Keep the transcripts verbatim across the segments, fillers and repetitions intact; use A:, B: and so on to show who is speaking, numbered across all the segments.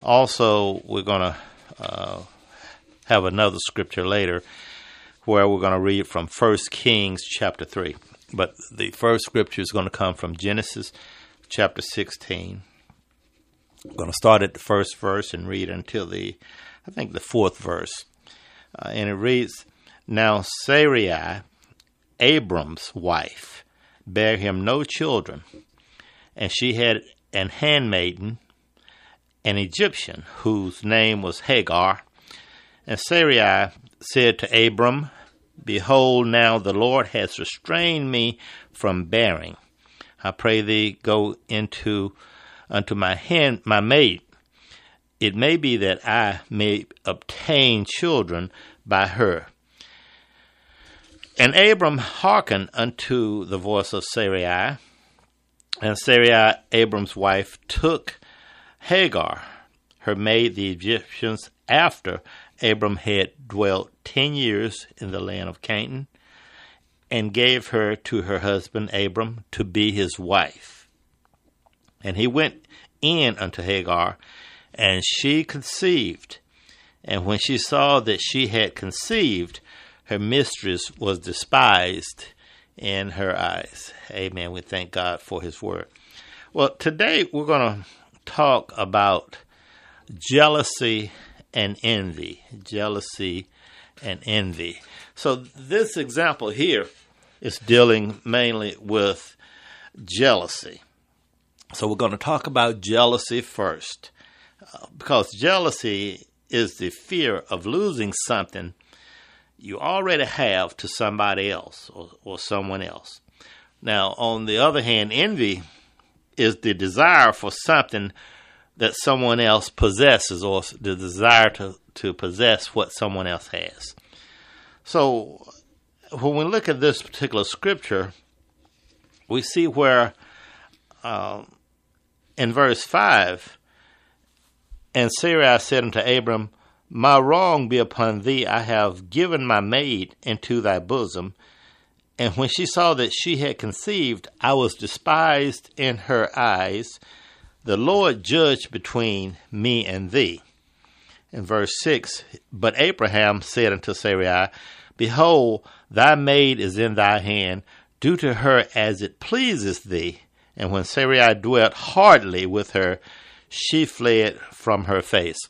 A: Also, we're going to uh, have another scripture later where we're going to read from First Kings chapter three. But the first scripture is going to come from Genesis chapter sixteen. I'm going to start at the first verse and read until the, I think, the fourth verse. Uh, and it reads, Now Sarai, Abram's wife, bare him no children, and she had an handmaiden, an Egyptian, whose name was Hagar. And Sarai said to Abram, Behold, now the Lord has restrained me from bearing. I pray thee, go into unto my hand, my maid. It may be that I may obtain children by her. And Abram hearkened unto the voice of Sarai. And Sarai, Abram's wife, took Hagar, her maid, the Egyptians, after Abram had dwelt ten years in the land of Canaan, and gave her to her husband Abram to be his wife. And he went in unto Hagar, and she conceived. And when she saw that she had conceived, her mistress was despised in her eyes. Amen. We thank God for his word. Well, today we're going to talk about jealousy and envy. Jealousy and envy. So this example here is dealing mainly with jealousy. So we're going to talk about jealousy first, uh, because jealousy is the fear of losing something you already have to somebody else or, or someone else. Now, on the other hand, envy is the desire for something that someone else possesses, or the desire to, to possess what someone else has. So when we look at this particular scripture, we see where uh, in verse five, And Sarai said unto Abram, My wrong be upon thee, I have given my maid into thy bosom. And when she saw that she had conceived, I was despised in her eyes. The Lord judged between me and thee. In verse six, But Abraham said unto Sarai, Behold, thy maid is in thy hand. Do to her as it pleases thee. And when Sarai dwelt hardly with her, she fled from her face.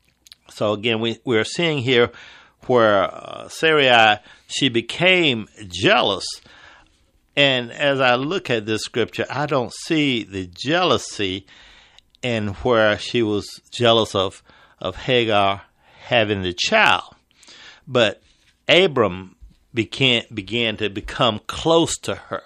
A: So again, we, we're seeing here where uh, Sarai, she became jealous. And as I look at this scripture, I don't see the jealousy in where she was jealous of, of Hagar having the child. But Abram began, began to become close to her.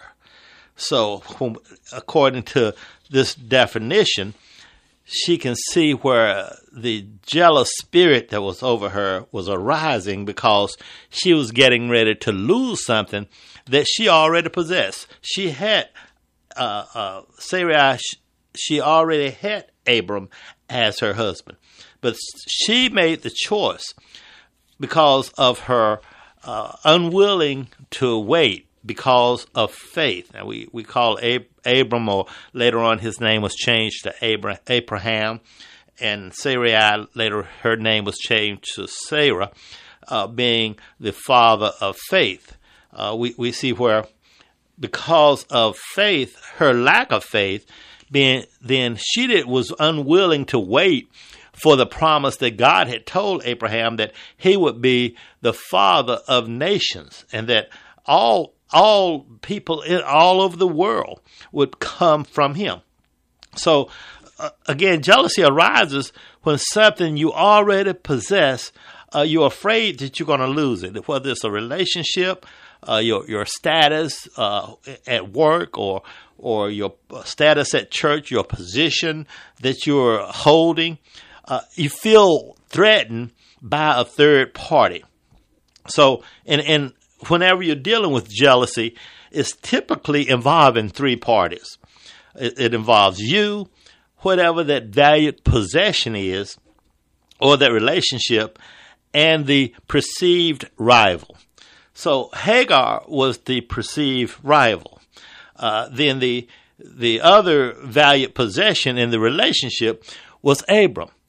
A: So according to this definition, she can see where the jealous spirit that was over her was arising because she was getting ready to lose something that she already possessed. She had, uh, uh, Sarai, she already had Abram as her husband. But she made the choice because of her uh, unwilling to wait because of faith. Now we, we call Ab- Abram, or later on his name was changed to Abra- Abraham, and Sarai, later her name was changed to Sarah, uh, being the father of faith. Uh, we, we see where because of faith, her lack of faith, being then she did, was unwilling to wait for the promise that God had told Abraham that he would be the father of nations, and that all all people in all over the world would come from him. So uh, again, jealousy arises when something you already possess, uh, you're afraid that you're going to lose it, whether it's a relationship, uh, your your status uh, at work, or or your status at church, your position that you're holding. Uh, you feel threatened by a third party. So, and, and whenever you're dealing with jealousy, it's typically involving three parties. It, it involves you, whatever that valued possession is, or that relationship, and the perceived rival. So Hagar was the perceived rival. Uh, then the the other valued possession in the relationship was Abram.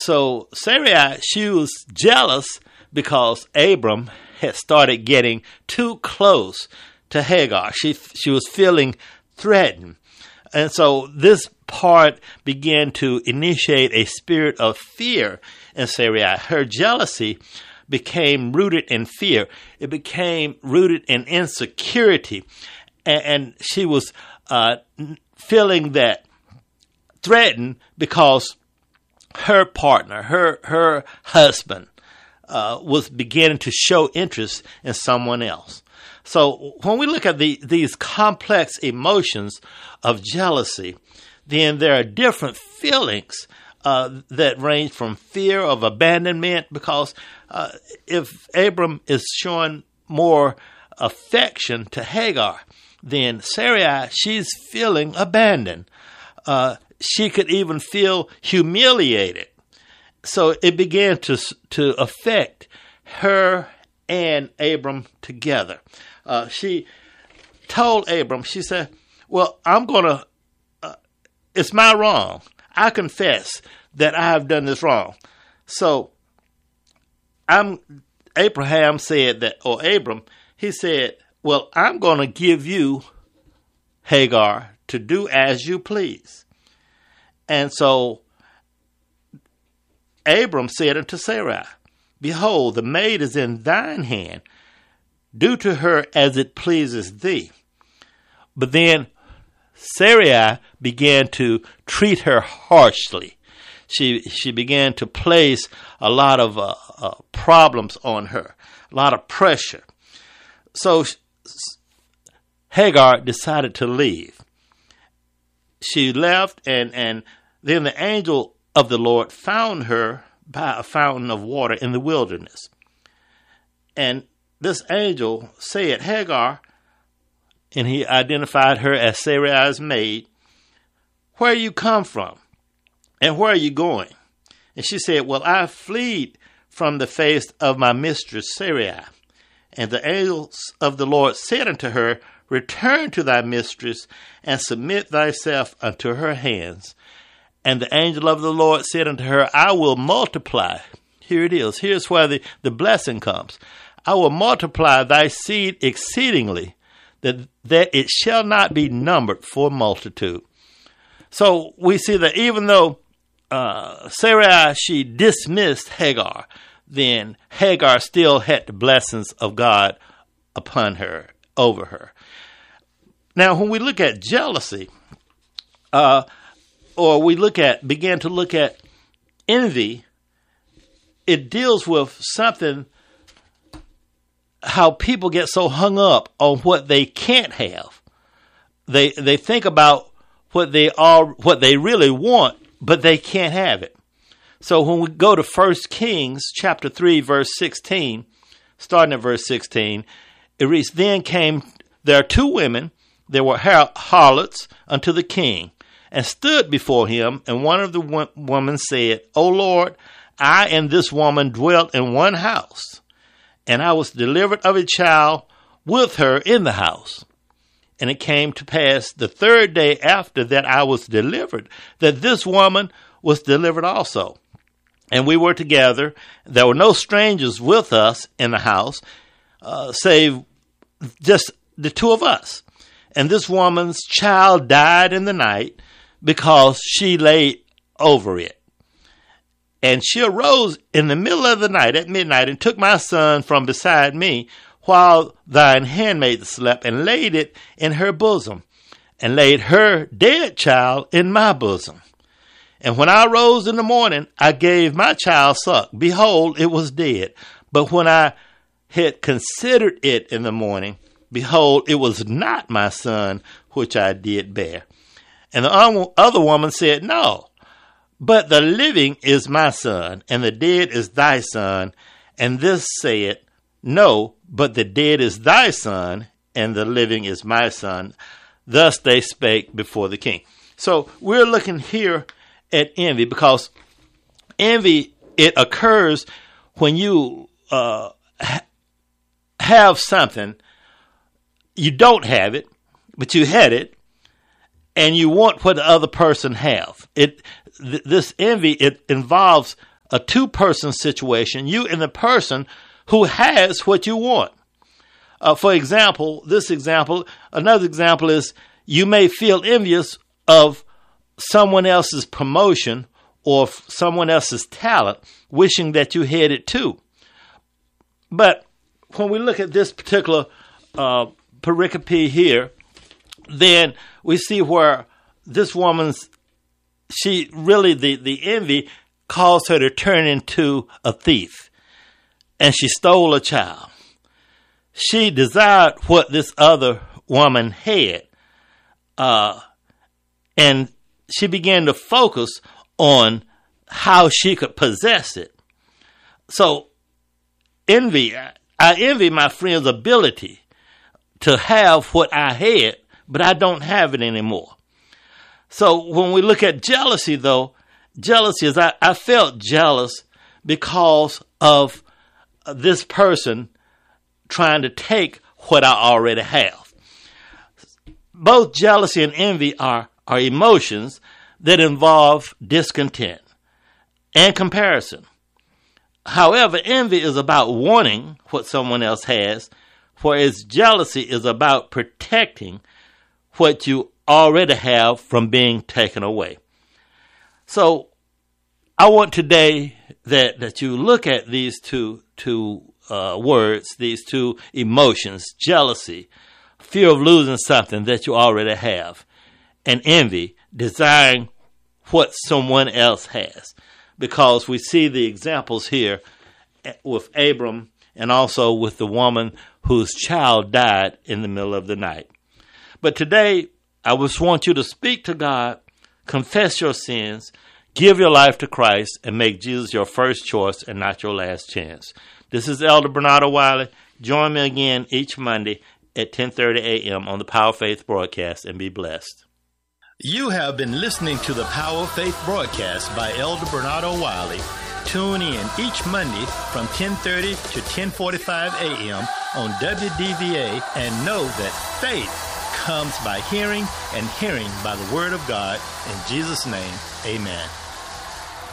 A: so Sarai, she was jealous because Abram had started getting too close to Hagar. She she was feeling threatened. And so this part began to initiate a spirit of fear in Sarai. Her jealousy became rooted in fear. It became rooted in insecurity. And, and she was uh, feeling that threatened because her partner, her her husband, uh, was beginning to show interest in someone else. So when we look at the, these complex emotions of jealousy, then there are different feelings uh, that range from fear of abandonment, because uh, if Abram is showing more affection to Hagar, then Sarai, she's feeling abandoned. Uh, she could even feel humiliated. So it began to to affect her and Abram together. Uh, she told Abram, she said, well, I'm going to, uh, it's my wrong. I confess that I have done this wrong. So I'm, Abraham said that, or Abram, he said, well, I'm going to give you Hagar to do as you please. And so Abram said unto Sarai, behold, the maid is in thine hand. Do to her as it pleases thee. But then Sarai began to treat her harshly. She she began to place a lot of uh, uh, problems on her, a lot of pressure. So Hagar decided to leave. She left, and, and then the angel of the Lord found her by a fountain of water in the wilderness. And this angel said, Hagar, and he identified her as Sarai's maid, where you come from and where are you going? And she said, well, I fled from the face of my mistress Sarai. And the angels of the Lord said unto her, return to thy mistress and submit thyself unto her hands. And the angel of the Lord said unto her, I will multiply. Here it is. Here's where the, the blessing comes. I will multiply thy seed exceedingly, that, that it shall not be numbered for multitude. So we see that even though uh, Sarai, she dismissed Hagar, then Hagar still had the blessings of God upon her, over her. Now, when we look at jealousy, uh, or we look at, begin to look at envy, it deals with something, how people get so hung up on what they can't have. They they think about what they are, what they really want, but they can't have it. So when we go to First Kings chapter three, verse sixteen, starting at verse sixteen, it reads, then came there two women, there were harlots unto the king, and stood before him, and one of the wo- women said, O Lord, I and this woman dwelt in one house, and I was delivered of a child with her in the house. And it came to pass the third day after that I was delivered, that this woman was delivered also. And we were together. There were no strangers with us in the house, uh, save just the two of us. And this woman's child died in the night because she lay over it. And she arose in the middle of the night at midnight and took my son from beside me while thine handmaid slept, and laid it in her bosom, and laid her dead child in my bosom. And when I rose in the morning, I gave my child suck. Behold, it was dead. But when I had considered it in the morning, behold, it was not my son which I did bear. And the other woman said, no, but the living is my son, and the dead is thy son. And this said, no, but the dead is thy son, and the living is my son. Thus they spake before the king. So we're looking here at envy, because envy, it occurs when you uh, ha- have something, you don't have it, but you had it, and you want what the other person have. It th- this envy, it involves a two-person situation, you and the person who has what you want. Uh, for example, this example, another example is you may feel envious of someone else's promotion or someone else's talent, wishing that you had it too. But when we look at this particular uh, pericope here, then we see where this woman's, she really, the, the envy caused her to turn into a thief, and she stole a child. She desired what this other woman had, uh, and she began to focus on how she could possess it. So, envy, I envy my friend's ability to have what I had, but I don't have it anymore. So, when we look at jealousy, though, jealousy is I, I felt jealous because of this person trying to take what I already have. Both jealousy and envy are, are emotions that involve discontent and comparison. However, envy is about wanting what someone else has, whereas jealousy is about protecting what you already have from being taken away. So I want today that, that you look at these two, two uh, words, these two emotions, jealousy, fear of losing something that you already have, and envy, desiring what someone else has. Because we see the examples here with Abram and also with the woman whose child died in the middle of the night. But today, I just want you to speak to God, confess your sins, give your life to Christ, and make Jesus your first choice and not your last chance. This is Elder Bernardo Wiley. Join me again each Monday at ten thirty a.m. on the Power of Faith broadcast, and be blessed.
B: You have been listening to the Power of Faith broadcast by Elder Bernardo Wiley. Tune in each Monday from ten thirty to ten forty-five a.m. on W D V A, and know that faith comes by hearing, and hearing by the Word of God. In Jesus' name, amen.